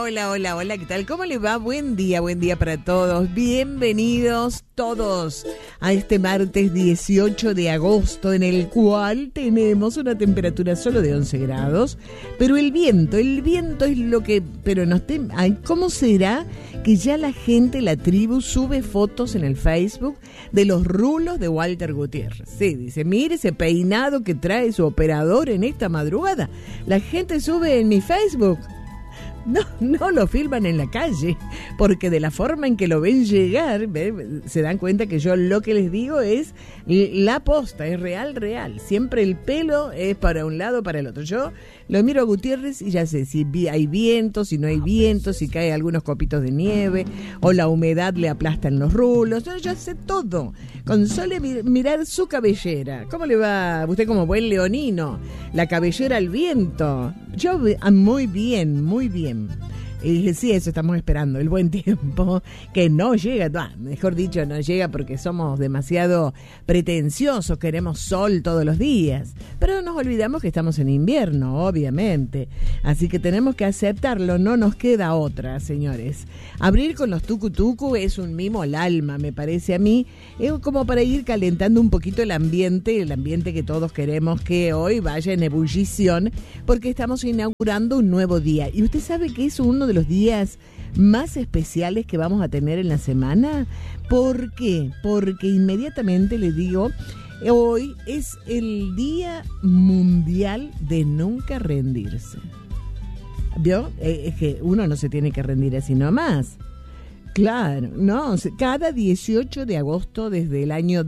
Hola, ¿qué tal? ¿Cómo le va? Buen día para todos. Bienvenidos todos a este martes 18 de agosto, en el cual tenemos una temperatura solo de 11 grados, pero el viento es lo que... Pero ¿cómo será que ya la gente, la tribu, sube fotos en el Facebook de los rulos de Walter Gutiérrez? Sí, dice, mire ese peinado que trae su operador en esta madrugada. La gente sube en mi Facebook. No lo filman en la calle, porque de la forma en que lo ven llegar, se dan cuenta que yo lo que les digo es la posta, es real. Siempre el pelo es para un lado, para el otro. Yo lo miro a Gutiérrez y ya sé si hay viento, si no hay viento, si cae algunos copitos de nieve, o la humedad le aplastan los rulos. Yo ya sé todo. Con solo mirar su cabellera. ¿Cómo le va usted como buen leonino? La cabellera al viento. Yo muy bien. Y sí, eso estamos esperando, el buen tiempo, que no llega, mejor dicho, no llega porque somos demasiado pretenciosos, queremos sol todos los días, pero nos olvidamos que estamos en invierno, obviamente, así que tenemos que aceptarlo, no nos queda otra, señores. Abrir con los tucu es un mimo al alma, me parece a mí, es como para ir calentando un poquito el ambiente que todos queremos que hoy vaya en ebullición, porque estamos inaugurando un nuevo día, y usted sabe que es uno de los días más especiales que vamos a tener en la semana. ¿Por qué? Porque inmediatamente le digo, hoy es el Día Mundial de Nunca Rendirse. ¿Vio? Es que uno no se tiene que rendir así nomás. Claro, no, cada 18 de agosto desde el año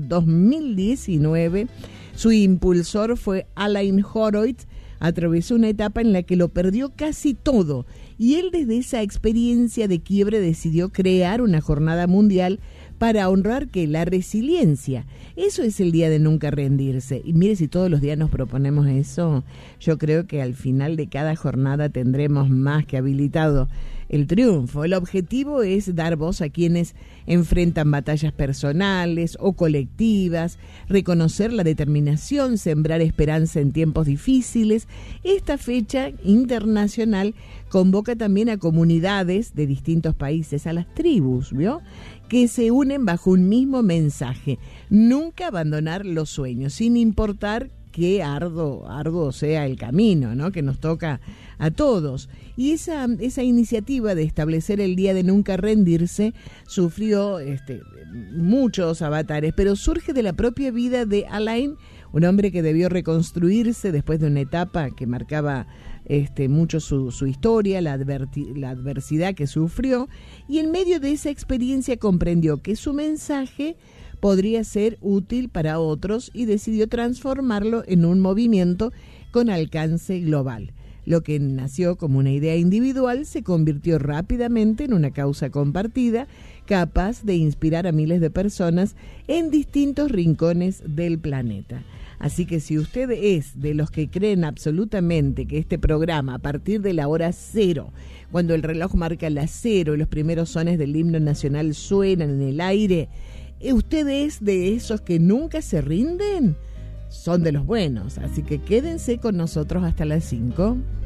2019, su impulsor fue Alain Horoit. Atravesó una etapa en la que lo perdió casi todo y él desde esa experiencia de quiebre decidió crear una jornada mundial para honrar que la resiliencia. Eso es el día de nunca rendirse. Y mire, si todos los días nos proponemos eso, yo creo que al final de cada jornada tendremos más que habilitado el triunfo. El objetivo es dar voz a quienes enfrentan batallas personales o colectivas, reconocer la determinación, sembrar esperanza en tiempos difíciles. Esta fecha internacional convoca también a comunidades de distintos países, a las tribus, ¿vio?, que se unen bajo un mismo mensaje: nunca abandonar los sueños, sin importar qué arduo sea el camino, ¿no?, que nos toca a todos. Y esa iniciativa de establecer el día de nunca rendirse sufrió muchos avatares, pero surge de la propia vida de Alain, un hombre que debió reconstruirse después de una etapa que marcaba mucho su historia, la adversidad que sufrió, y en medio de esa experiencia comprendió que su mensaje podría ser útil para otros y decidió transformarlo en un movimiento con alcance global. Lo que nació como una idea individual se convirtió rápidamente en una causa compartida, capaz de inspirar a miles de personas en distintos rincones del planeta. Así que si usted es de los que creen absolutamente que este programa, a partir de la hora cero, cuando el reloj marca la cero y los primeros sones del himno nacional suenan en el aire, ¿usted es de esos que nunca se rinden? Son de los buenos, así que quédense con nosotros hasta las 5.